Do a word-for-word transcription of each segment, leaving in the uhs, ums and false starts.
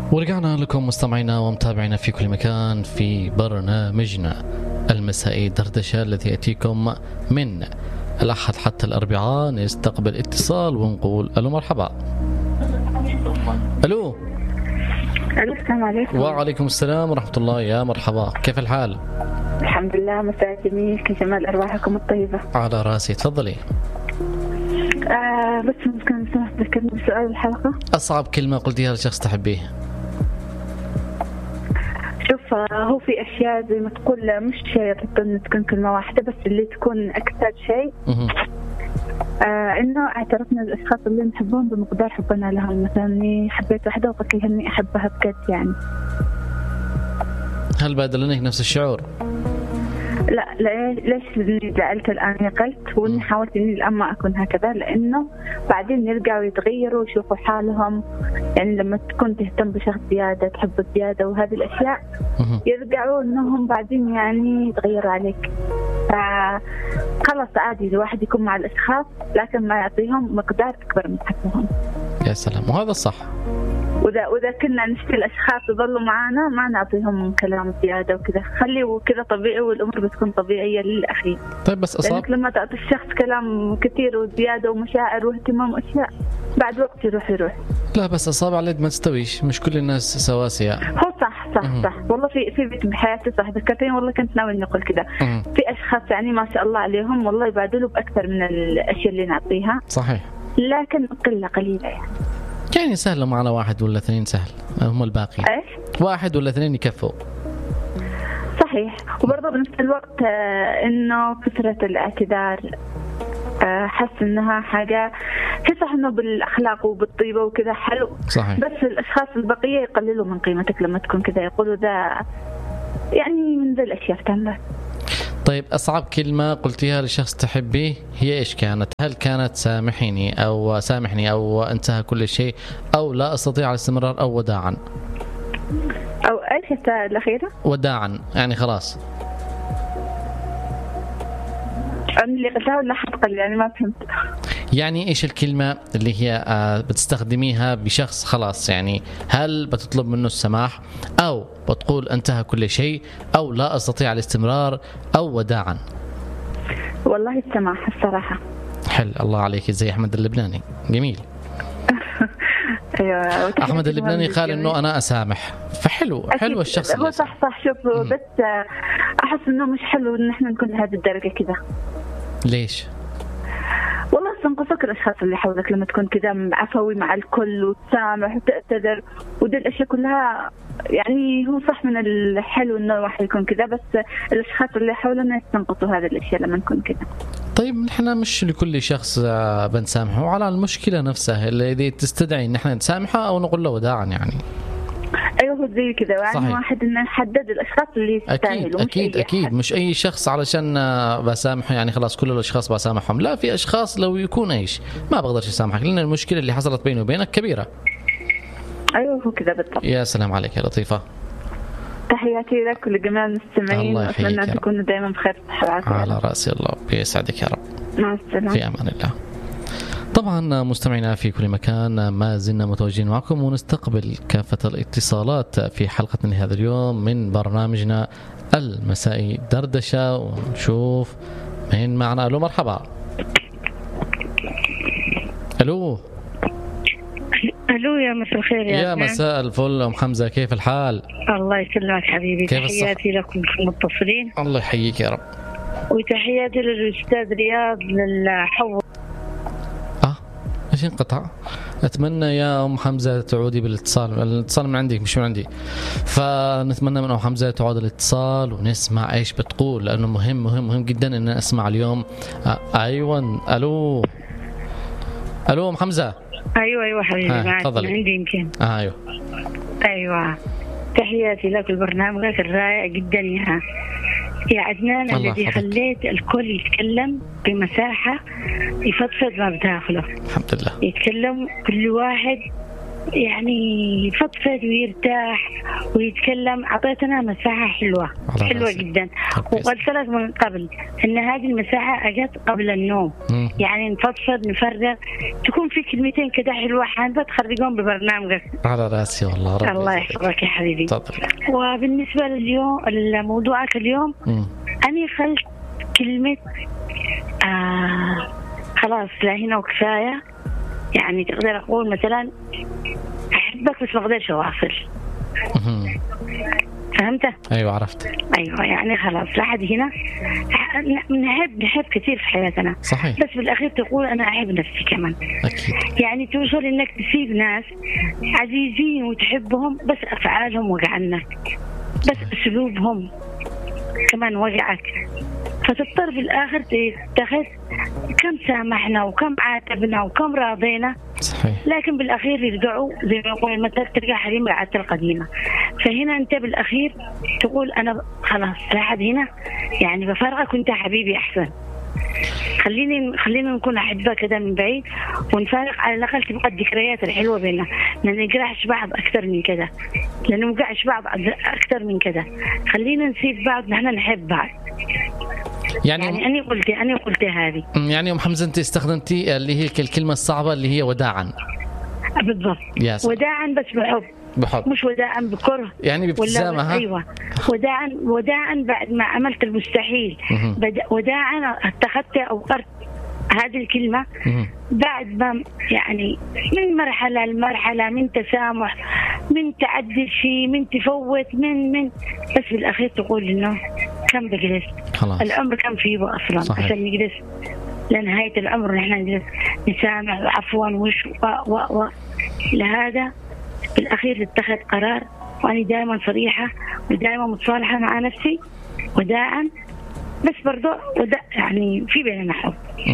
ورجعنا لكم مستمعينا ومتابعينا في كل مكان في برنامجنا المسائي دردشة الذي يأتيكم من الأحد حتى الأربعاء. نستقبل اتصال ونقول ألو مرحبا. ألو. السلام عليكم. وعليكم السلام ورحمة الله. يا مرحبا، كيف الحال؟ الحمد لله، مساء جميل، كجمال أرواحكم الطيبة. على راسي، تفضلي. آه بس ممكن سمحت ذكرني بسؤال الحلقة. أصعب كلمة قلتيها لشخص تحبيه؟ شوف، هو في أشياء زي ما تقول مش شرط إن تكون كلمة واحدة، بس اللي تكون أكثر شيء آه إنه اعترفنا الأشخاص اللي نحبهم بمقدار حبنا لهم. مثلا إني حبيت واحدة وقلت لها إني أحبها بجد يعني. هل بادلنك نفس الشعور؟ لا لا، ليش اللي زعلت الآن قلت وإني حاولت إني الآن ما أكون هكذا، لأنه بعدين يرجعوا يتغيروا ويشوفوا حالهم. يعني لما تكون تهتم بشخص زيادة، تحب زيادة وهذه الأشياء، يرجعوا إنهم بعدين يعني يتغيروا عليك. فخلص عادي الواحد يكون مع الأشخاص لكن ما يعطيهم مقدار أكبر من حقهم. يا سلام، وهذا صح. وإذا وإذا كنا نشتري الأشخاص يظلوا معنا ما نعطيهم كلام زيادة وكذا، خليه كذا طبيعي والأمور بتكون طبيعية للأخير. طيب بس أصاب، لأنك لما تعطي الشخص كلام كثير وزيادة ومشاعر واهتمام وأشياء بعد وقت يروح يروح. لا بس أصاب على يد ما تستويش، مش كل الناس سواسية. هو صح صح مم. صح والله. في في بيت بحياتي صح ذكرتني والله، كنت ناوي إني أقول كذا. في أشخاص يعني ما شاء الله عليهم والله يبادلوا بأكثر من الأشياء اللي نعطيها. صحيح. لكن قلة قليلة يعني. يعني سهل معنا واحد ولا اثنين، سهل. هم الباقي إيش؟ واحد ولا اثنين يكفوا. صحيح. وبرضه بنفس الوقت آه إنه فترة الاعتذار آه حس إنها حاجة هي صح، إنه بالأخلاق وبالطيبة وكذا حلو. صحيح. بس الأشخاص البقية يقللوا من قيمتك لما تكون كذا، يقولوا ذا يعني من ذي الأشياء بتعملها. طيب أصعب كلمة قلتيها لشخص تحبيه هي إيش كانت؟ هل كانت سامحيني أو سامحني أو انتهى كل شيء أو لا أستطيع الاستمرار أو وداعا؟ أو إيش الأخيرة؟ وداعا يعني خلاص. أنا اللي قلتها ولا حد قال يعني ما فهمت. يعني إيش الكلمة اللي هي بتستخدميها بشخص خلاص، يعني هل بتطلب منه السماح أو بتقول انتهى كل شيء أو لا أستطيع الاستمرار أو وداعا؟ والله السماح الصراحة. حل الله عليك، زي أحمد اللبناني. جميل. أيوة. أحمد اللبناني قال إنه أنا أسامح، فحلو. حلو الشخص. هو صح صح. شوف بس أحس إنه مش حلو إن إحنا نكون لهذه الدرجة كذا. ليش؟ والله تنقصك الأشخاص اللي حولك لما تكون كذا عفوي مع الكل وتسامح وتعتذر ودي الأشياء كلها. يعني هو صح من الحلو إنه الواحد يكون كذا، بس الأشخاص اللي حولنا يستنقصوا هذه الأشياء لما نكون كذا. طيب نحن مش لكل شخص بنسامحه على المشكلة نفسها اللي تستدعي إن احنا نسامحه أو نقول له وداعا يعني. ايوه زي كذا يعني. واحد ان نحدد الاشخاص اللي يستاهلوا. اكيد اكيد اكيد مش اي شخص علشان بسامحه يعني خلاص كل الاشخاص بسامحهم. لا، في اشخاص لو يكون ايش ما بقدرش اسامحك لان المشكله اللي حصلت بيني وبينك كبيره. ايوه هو كذا بالضبط. يا سلام عليك يا لطيفه. تحياتي لك ولجميع المستمعين، واتمنى ان تكونوا دائما بخير وصحه. على راسي الله، بيسعدك يا رب. مع السلامه. في امان الله. طبعا مستمعينا في كل مكان ما زلنا متواجدين معكم ونستقبل كافة الاتصالات في حلقتنا لهذا اليوم من برنامجنا المسائي دردشة، ونشوف مين معنا. ألو مرحبا. ألو. ألو يا مساء الخير يا, يا مساء الفل أم حمزة، كيف الحال؟ الله يسلمك حبيبي. تحياتي لكم المتصلين. الله يحييك يا رب. وتحياتي للأستاذ رياض للحوض. ايش انقطع؟ اتمنى يا ام حمزه تعودي بالاتصال، الاتصال من عندك مش من عندي، فنتمنى من ام حمزه تعود الاتصال ونسمع ايش بتقول لانه مهم مهم مهم جدا ان اسمع اليوم. آه ايوه. الو الو ام حمزه. ايوه ايوه حبيبي معك عندي يمكن. آه ايوه ايوه. تحياتي لك البرنامج الرائع جدا يا يا عدنان الذي خليت الكل يتكلم بمساحة يفضفض ما بداخله. الحمد لله. يتكلم كل واحد يعني يفضفض ويرتاح ويتكلم. أعطيتنا مساحة حلوة حلوة راسي. جدا. وقلت لك من قبل إن هذه المساحة أجت قبل النوم. مم. يعني نفضفض نفرغ، تكون في كلمتين كده حلوة حابة تخرجون ببرنامجك. على راسي والله. ربي الله يحفظك يا حبيبي. طبعا. وبالنسبة لليوم الموضوعك اليوم، مم. أنا خلت كلمة آه خلاص لا هنا وكفاية. يعني تقدر أقول مثلا أحبك بس ما أقدرش أواصل. فهمت؟ أيوة عرفت. أيوة يعني خلاص لحد هنا. نحب نحب كثير في حياتنا. صحيح. بس بالأخير تقول أنا أحب نفسي كمان. أكيد. يعني توصل إنك تسيب ناس عزيزين وتحبهم بس أفعالهم وجعنك، بس أسلوبهم كمان وجعك، فتضطر في الآخر تتخذ كم سامحنا وكم عاتبنا وكم راضينا. صحيح. لكن بالأخير يرجعوا زي ما يقول المثل ترجع حريم العادة القديمة. فهنا أنت بالأخير تقول أنا خلاص لحد هنا يعني بفرقك وأنت حبيبي أحسن. خليني خلينا نكون أحبة كده من بعيد ونفارق، على الأقل تبقى الذكريات الحلوة بيننا. ما نجرحش بعض أكثر من كده، لأنه نوقعش بعض أكثر من كده. خلينا نسيب بعض، نحن نحب بعض. يعني, يعني أنا قلت أنا قلت هذه. يعني أم حمزة أنت استخدمتي اللي هي الكلمة الصعبة اللي هي وداعا. بالضبط. وداعا بس بحب. بحب. مش وداعا بكره. يعني بابتسامة. أيوة. وداعا وداعا بعد ما عملت المستحيل. وداعا اتخذت أو قرت هذه الكلمة بعد ما يعني من مرحلة لمرحلة، من تسامح، من تعدي شيء، من تفوت، من من بس بالأخير تقول إنه كم بجلس. خلاص. العمر كم فيه أصلا. صحيح. عشان نجلس لنهاية العمر نحن نجلس نسامح عفوا وش و و و لهذا بالأخير اتخذ قرار. وأنا دائما صريحة ودائما متصالحة مع نفسي وداعا، بس برضو وداع يعني في بيننا حب.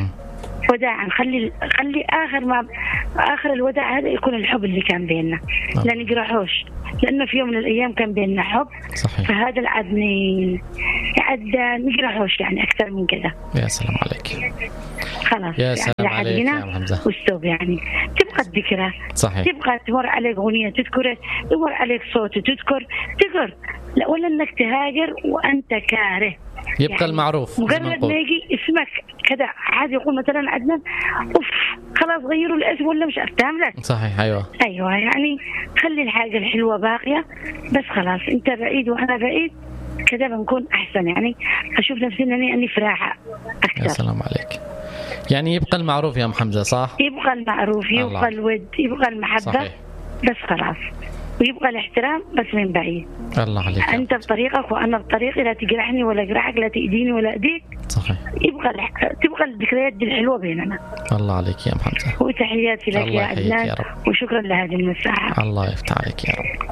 وداعا خلي خلي آخر ما آخر الوداع هذا يكون الحب اللي كان بيننا. لا نجرحوش، لأنه في يوم من الأيام كان بيننا حب. صحيح. فهذا العدني عد نجرحوش يعني أكثر من كذا. يا سلام عليك. خلاص. يا سلام يعني عليك يا حمزة. والسوب يعني تبقى الذكرى. صحيح. تبقى تمر عليك أغنية تذكر، تمر عليك صوت تذكر تذكر لا ولا إنك تهاجر وأنت كاره. يبقى يعني المعروف. مجرد ما يجي اسمك كذا عادي يقول مثلا عدنان اوف خلاص غيروا الاسم ولا مش افتهم لك. صحيح. ايوه ايوه يعني خلي الحاجه الحلوه باقيه، بس خلاص انت بعيد وانا بعيد كذا بنكون احسن. يعني اشوف نفسي اني اني في راحه اكثر. يا سلام عليك. يعني يبقى المعروف يا ام حمزه. صح. يبقى المعروف، يبقى الله. الود، يبقى المحبه. صحيح. بس خلاص. ويبقى الاحترام بس من بعيد. الله عليك. انت بطريقك وانا بطريقي، لا تجرحني ولا اجرحك، لا تأذيني ولا اذيك. صحيح. يبقى الح... تبقى الذكريات دي الحلوه بيننا. الله عليك يا محمد. وتحياتي لك يا عدنان، وشكرا لهذه المساحه. الله يفتح عليك يا رب.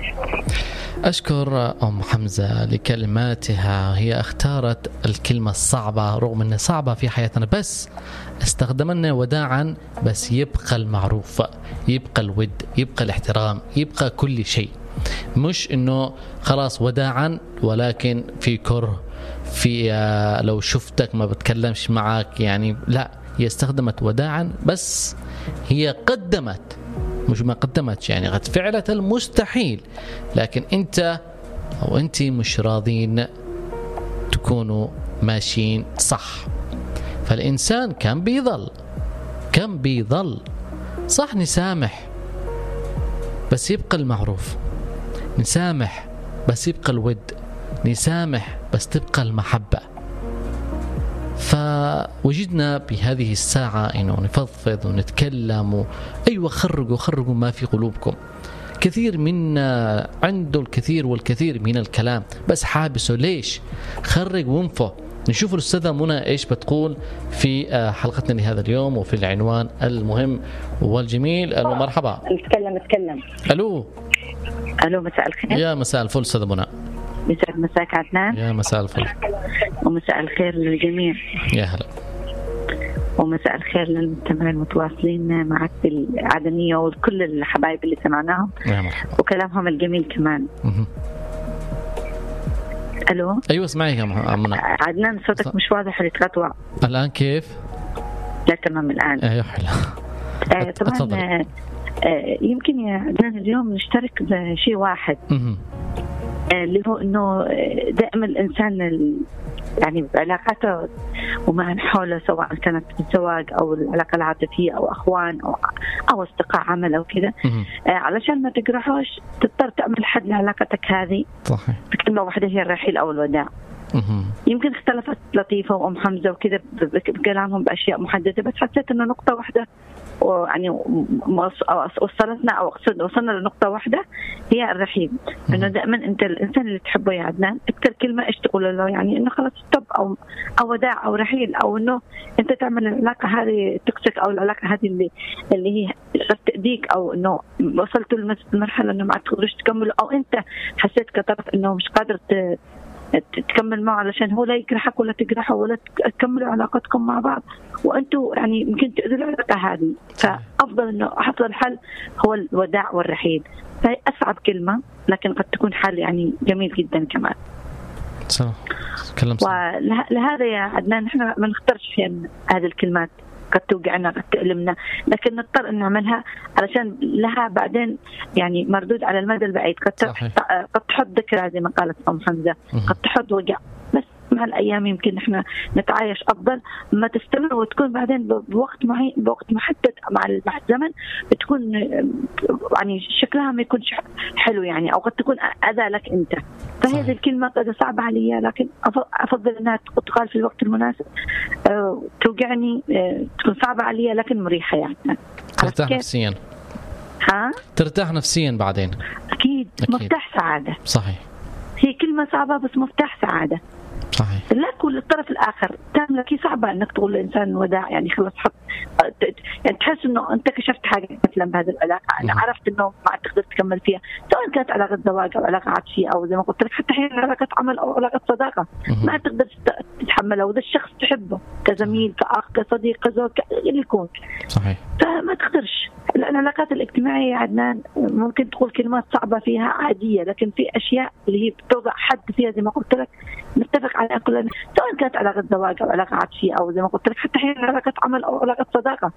أشكر أم حمزة لكلماتها. هي اختارت الكلمة الصعبة رغم أنها صعبة في حياتنا، بس استخدمنا وداعا، بس يبقى المعروف، يبقى الود، يبقى الاحترام، يبقى كل شيء. مش أنه خلاص وداعا ولكن في كره، في لو شفتك ما بتكلمش معك، يعني لا، هي استخدمت وداعا بس هي قدمت، مش ما قدمتش، يعني قد فعلت المستحيل، لكن انت او انت مش راضين تكونوا ماشيين صح. فالإنسان كان بيظل كان بيظل صح نسامح بس يبقى المعروف، نسامح بس يبقى الود، نسامح بس تبقى المحبة. فوجدنا بهذه الساعة إنه نفضفض ونتكلم و... أيوة خرجوا خرجوا ما في قلوبكم. كثير منا عنده الكثير والكثير من الكلام بس حابسه، ليش؟ خرج وانفه. نشوف الأستاذة منى إيش بتقول في حلقتنا لهذا اليوم وفي العنوان المهم والجميل. ألو مرحبا. نتكلم نتكلم ألو ألو مساء الخير. يا مساء الفل أستاذة منى. مساء مساك عدنان. يا مساء الفل ومساء الخير للجميع. يا هلا. ومساء الخير للمستمعين المتواصلين معك بالعدنية وكل الحبايب اللي سمعناهم. يا مرحبا. وكلامهم الجميل كمان. م- ألو. أيوة اسمعي يا منى. عدنان صوتك مش واضح لتقطع. الآن كيف؟ لا تمام الآن. أيوة حلو. طبعا آه يمكن يا عدنان اليوم نشترك بشيء واحد آه اللي هو إنه دائما الإنسان يعني بعلاقاته ومن حوله سواء كانت الزواج أو العلاقة العاطفية أو أخوان أو أو أصدقاء عمل أو كذا آه علشان ما تجرحوش تضطر تعمل حد لعلاقتك هذه. صحيح. بكلمة واحدة هي الرحيل أو الوداع. يمكن اختلفت لطيفة وأم حمزة وكذا بكلامهم بأشياء محددة، بس حسيت إنه نقطة واحدة يعني وصلتنا أو وصلنا لنقطة واحدة هي الرحيل. إنه دائما أنت الإنسان اللي تحبه يا عدنان أكثر كلمة إيش تقول له، يعني إنه خلاص ستوب أو أو وداع أو رحيل، أو إنه أنت تعمل العلاقة هذه توكسيك أو العلاقة هذه اللي اللي هي تأذيك، أو إنه وصلتوا للمرحلة إنه ما تقدرش تكملوا، أو أنت حسيت كطرف إنه مش قادر ت تكمل معه علشان هو لا يجرحك ولا تجرحه ولا تكملوا علاقتكم مع بعض وأنتوا يعني يمكن تأذوا العلاقة هذه. فأفضل إنه أفضل حل هو الوداع والرحيل. فهي أصعب كلمة لكن قد تكون حل يعني جميل جدا كمان. صح. كلام صح. ولهذا يا عدنان نحن ما نختارش في هذه الكلمات، قد توقعنا قد تألمنا، لكن نضطر أن نعملها علشان لها بعدين يعني مردود على المدى البعيد. قد قد تحط ذكرى زي ما قالت أم حمزة، قد تحط وجع، بس مع الأيام يمكن نحن نتعايش أفضل ما تستمر وتكون بعدين بوقت معين بوقت محدد مع الزمن بتكون يعني شكلها ما يكونش حلو يعني، أو قد تكون أذى لك أنت. فهذه الكلمة قد صعبة علي، لكن أفضل أنها تقال في الوقت المناسب. أه توقعني أه تكون صعبة علي لكن مريحة يعني. ترتاح نفسيا. ها؟ ترتاح نفسيا بعدين. أكيد, أكيد. مفتاح سعادة. صحيح. هي كلمة صعبة بس مفتاح سعادة. صحيح. لا كل الطرف الآخر تعمل لك صعبة إنك تقول لإنسان وداع، يعني خلاص حط يعني تحس إنه أنت كشفت حاجة مثلا بهذه العلاقة، أنا عرفت إنه ما تقدر تكمل فيها، سواء كانت علاقة زواج أو علاقة عاطفية أو زي ما قلت لك حتى حين علاقة عمل أو علاقة صداقة ما تقدر تتحملها، وده الشخص تحبه كزميل كأخ كصديق كزوج اللي يكون. صحيح. فما تقدرش. العلاقات الاجتماعية يا عدنان ممكن تقول كلمات صعبة فيها عادية، لكن في أشياء اللي هي بتوضع حد فيها زي ما قلت لك نتفق عليها كلنا، سواء كانت علاقة زواج أو علاقة عاطفية أو زي ما قلت لك حتى حين علاقة عمل أو علاقة صداقة